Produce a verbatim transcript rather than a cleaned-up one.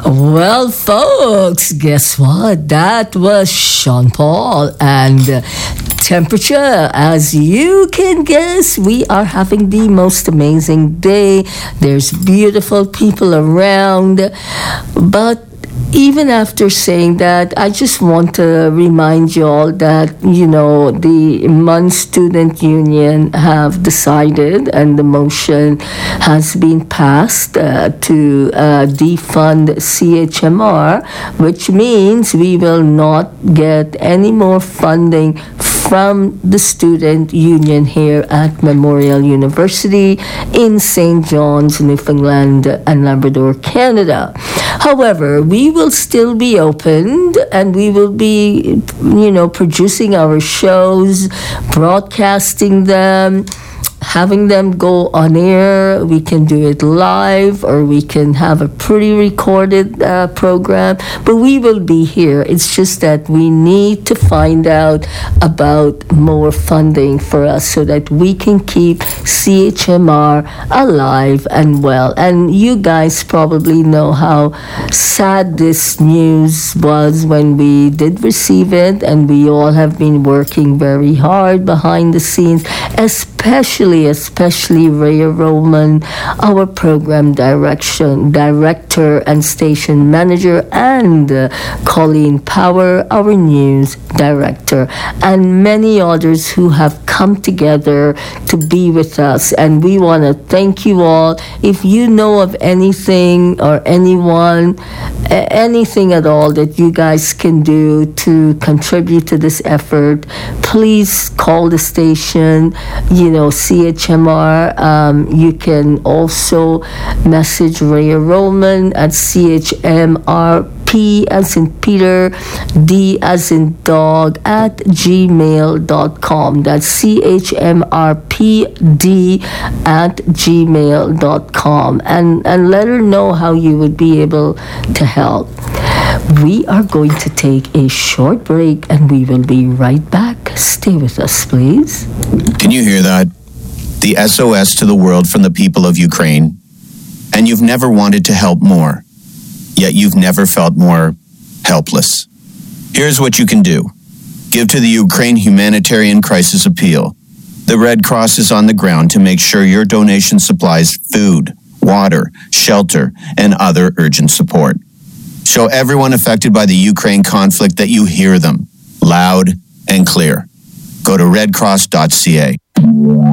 Well, folks, guess what? That was Sean Paul and uh, temperature. As you can guess, we are having the most amazing day. There's beautiful people around, but even after saying that, I just want to remind you all that, you know, the MUN Student Union have decided and the motion has been passed uh, to uh, defund C H M R, which means we will not get any more funding from the student union here at Memorial University in Saint John's, Newfoundland and Labrador, Canada. However, we will still be open and we will be, you know, producing our shows, broadcasting them, having them go on air. We can do it live or we can have a pre-recorded uh, program, but we will be here. It's just that we need to find out about more funding for us so that we can keep C H M R alive and well. And you guys probably know how sad this news was when we did receive it, and we all have been working very hard behind the scenes, especially especially Rhea Roman, our program direction director and station manager, and uh, Colleen Power, our news director, and many others who have come together to be with us. And we want to thank you all. If you know of anything or anyone, a- anything at all that you guys can do to contribute to this effort, please call the station, you know, C H M R. Um, you can also message Rhea Roman at C H M R P as in Peter, D as in dog at gmail dot com. That's C H M R P D at gmail dot com. And, and let her know how you would be able to help. We are going to take a short break and we will be right back. Stay with us, please. Can you hear that? The S O S to the world from the people of Ukraine. And you've never wanted to help more, yet you've never felt more helpless. Here's what you can do. Give to the Ukraine Humanitarian Crisis Appeal. The Red Cross is on the ground to make sure your donation supplies food, water, shelter, and other urgent support. Show everyone affected by the Ukraine conflict that you hear them, loud and clear. Go to red cross dot c a.